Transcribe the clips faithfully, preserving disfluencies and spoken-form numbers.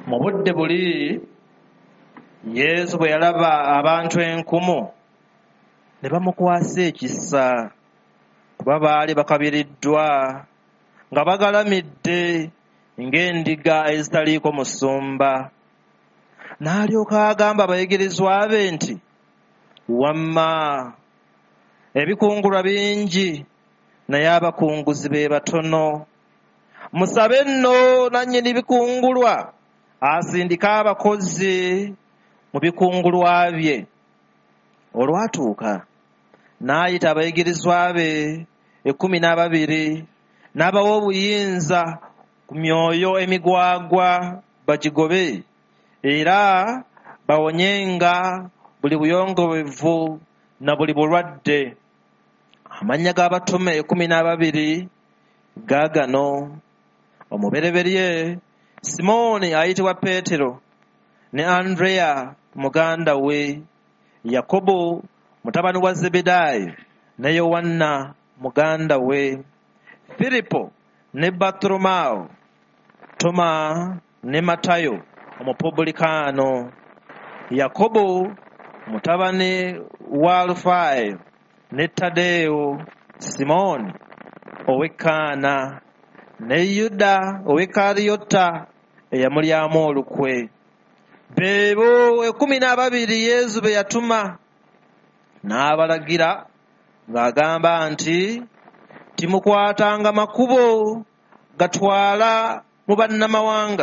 Mu budde buli Yesu bwe yalaba abantu enkumu ne bamukwasa ekisa kuba baali bakabiriddwa nga bagalamidde ng'endiga ezitaliiko musumba. N'alyoka agamba abayigirizwa be nti, wamma ebikungulwa bingi naye abakunguzi be batono. Musabe nno nannyini bikungulwa asindika abakozi mu bikungulwa bye. Olwatuuka n'ayita abayigirizwa be ekkumi n'ababiri n'abawa obuyinza ku myoyo emigwagwa bagigobe era bawonyenga buli buyongobevu na buli bulwadde. Amannya g'abatume ekkumi n'ababiri gaagano: omubereberye Simooni ayitibwa Peetero, ne Andreya muganda we, Yakobo mutabani wa Zebedaayo ne Yowanna muganda we, Firipo ne Bartolomaawo, Toma ne Matayo omupubulikaano, Yakobo mutabani wa Alufaayo ne Tadeyo, Simooni ow'e Kaana ne Yuda ow'e Kaaliyota eyamulyamu olukwe. Beebo ekkumi n'ababiri Yesu be yatuma, n'abalagira ng'agamba nti, timukwatanga makubo gatwala mu bannamawanga,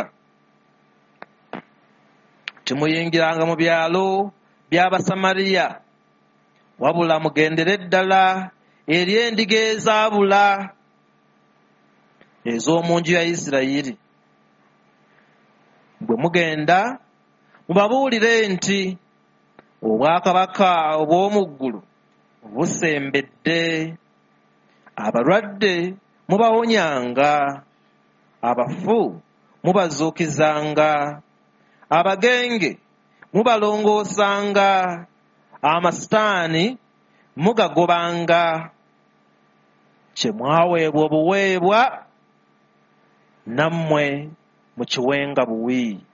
timuyingiranga mu byalo by'Abasamaliya, wabula mugendere ddala eri endiga ezaabula ez'omu nju ya Isirayiri. Bwe mugenda mubabuulire nti obwakabaka obw'omu ggulu busembedde. Abalwadde mubawonyanga, abafu mubazuukizanga, abagenge mubalongoosanga, amasitaani mugagobanga. Kye mwaweebwa obuweebwa nammwe mukiwenga buwi.